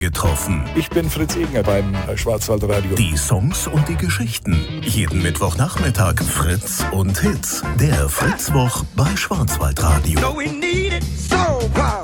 getroffen. Ich bin Fritz Egner beim Schwarzwaldradio. Die Songs und die Geschichten. Jeden Mittwochnachmittag Fritz und Hits. Der Fritzwoch bei Schwarzwaldradio. So we need it, soul power.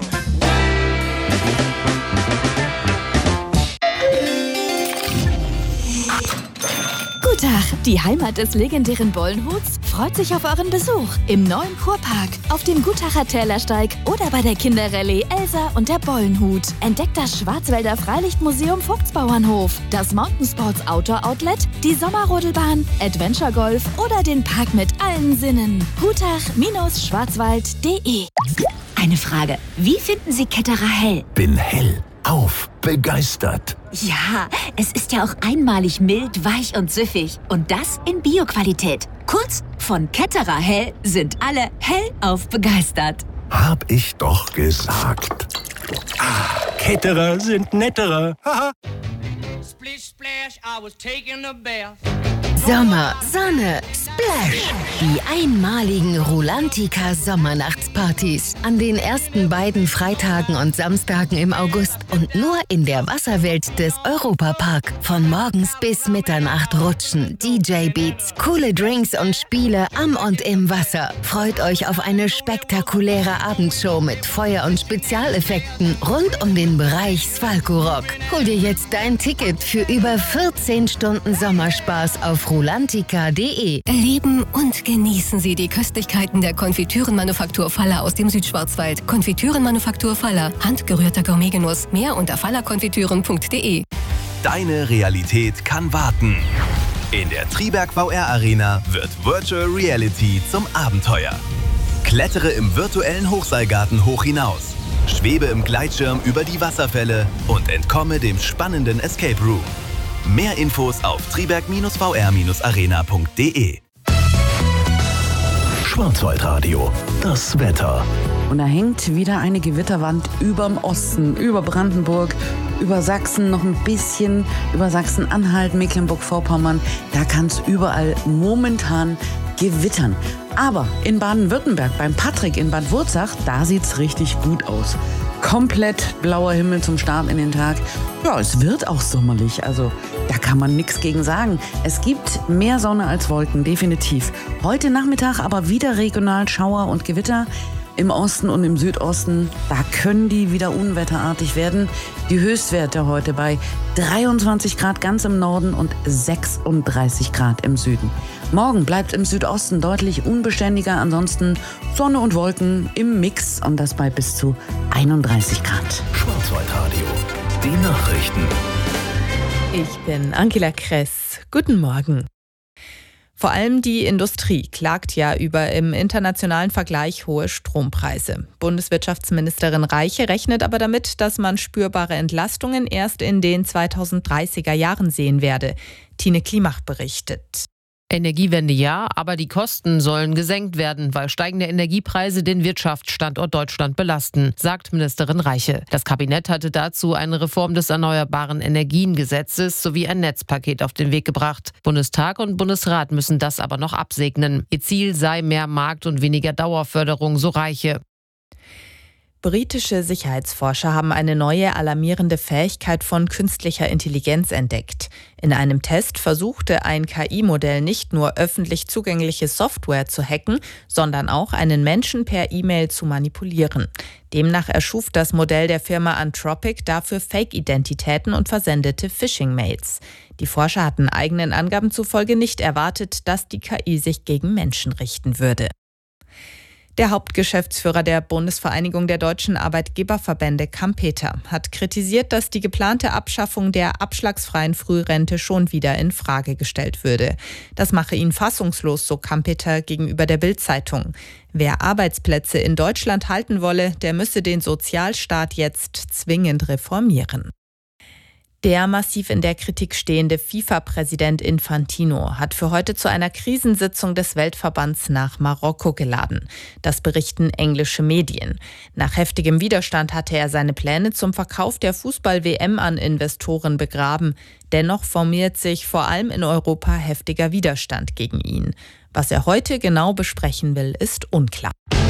Guten Tag, die Heimat des legendären Bollenhuts freut sich auf euren Besuch im neuen Kurpark, auf dem Gutacher Tälersteig oder bei der Kinderrallye Elsa und der Bollenhut. Entdeckt das Schwarzwälder Freilichtmuseum Vogtsbauernhof, das Mountainsports Outdoor Outlet, die Sommerrodelbahn, Adventure Golf oder den Park mit allen Sinnen. Gutach-schwarzwald.de. Eine Frage, wie finden Sie Ketterer hell? Bin hell auf begeistert. Ja, es ist ja auch einmalig mild, weich und süffig. Und das in Bio-Qualität. Kurz, von Ketterer hell sind alle hellauf begeistert. Hab ich doch gesagt. Ketterer sind netterer. Haha. Splish splash, I was taking a bath. Sommer, Sonne, Splash. Die einmaligen Rulantica Sommernachtspartys. An den ersten beiden Freitagen und Samstagen im August und nur in der Wasserwelt des Europapark. Von morgens bis Mitternacht rutschen, DJ-Beats, coole Drinks und Spiele am und im Wasser. Freut euch auf eine spektakuläre Abendshow mit Feuer- und Spezialeffekten rund um den Bereich Svalko-Rock. Hol dir jetzt dein Ticket für über 14 Stunden Sommerspaß auf rulantica.de. Erleben und genießen Sie die Köstlichkeiten der Konfitürenmanufaktur Faller aus dem Südschwarzwald. Konfitürenmanufaktur Faller. Handgerührter Gourmetgenuss. Mehr unter fallerkonfitüren.de. Deine Realität kann warten. In der Triberg VR Arena wird Virtual Reality zum Abenteuer. Klettere im virtuellen Hochseilgarten hoch hinaus. Schwebe im Gleitschirm über die Wasserfälle und entkomme dem spannenden Escape Room. Mehr Infos auf triberg-vr-arena.de. Schwarzwaldradio, das Wetter. Und da hängt wieder eine Gewitterwand überm Osten, über Brandenburg, über Sachsen, noch ein bisschen über Sachsen-Anhalt, Mecklenburg-Vorpommern. Da kann es überall momentan gewittern. Aber in Baden-Württemberg, beim Patrick in Bad Wurzach, da sieht's richtig gut aus. Komplett blauer Himmel zum Start in den Tag. Ja, es wird auch sommerlich, also da kann man nichts gegen sagen. Es gibt mehr Sonne als Wolken, definitiv. Heute Nachmittag aber wieder regional Schauer und Gewitter. Im Osten und im Südosten, da können die wieder unwetterartig werden. Die Höchstwerte heute bei 23 Grad ganz im Norden und 36 Grad im Süden. Morgen bleibt im Südosten deutlich unbeständiger, ansonsten Sonne und Wolken im Mix und das bei bis zu 31 Grad. Schwarzwaldradio, die Nachrichten. Ich bin Angela Kress. Guten Morgen. Vor allem die Industrie klagt ja über im internationalen Vergleich hohe Strompreise. Bundeswirtschaftsministerin Reiche rechnet aber damit, dass man spürbare Entlastungen erst in den 2030er Jahren sehen werde. Tine Klimach berichtet. Energiewende ja, aber die Kosten sollen gesenkt werden, weil steigende Energiepreise den Wirtschaftsstandort Deutschland belasten, sagt Ministerin Reiche. Das Kabinett hatte dazu eine Reform des Erneuerbaren Energiengesetzes sowie ein Netzpaket auf den Weg gebracht. Bundestag und Bundesrat müssen das aber noch absegnen. Ihr Ziel sei mehr Markt und weniger Dauerförderung, so Reiche. Britische Sicherheitsforscher haben eine neue alarmierende Fähigkeit von künstlicher Intelligenz entdeckt. In einem Test versuchte ein KI-Modell nicht nur öffentlich zugängliche Software zu hacken, sondern auch einen Menschen per E-Mail zu manipulieren. Demnach erschuf das Modell der Firma Anthropic dafür Fake-Identitäten und versendete Phishing-Mails. Die Forscher hatten eigenen Angaben zufolge nicht erwartet, dass die KI sich gegen Menschen richten würde. Der Hauptgeschäftsführer der Bundesvereinigung der deutschen Arbeitgeberverbände, Kampeter, hat kritisiert, dass die geplante Abschaffung der abschlagsfreien Frührente schon wieder in Frage gestellt würde. Das mache ihn fassungslos, so Kampeter gegenüber der Bild-Zeitung. Wer Arbeitsplätze in Deutschland halten wolle, der müsse den Sozialstaat jetzt zwingend reformieren. Der massiv in der Kritik stehende FIFA-Präsident Infantino hat für heute zu einer Krisensitzung des Weltverbands nach Marokko geladen. Das berichten englische Medien. Nach heftigem Widerstand hatte er seine Pläne zum Verkauf der Fußball-WM an Investoren begraben. Dennoch formiert sich vor allem in Europa heftiger Widerstand gegen ihn. Was er heute genau besprechen will, ist unklar.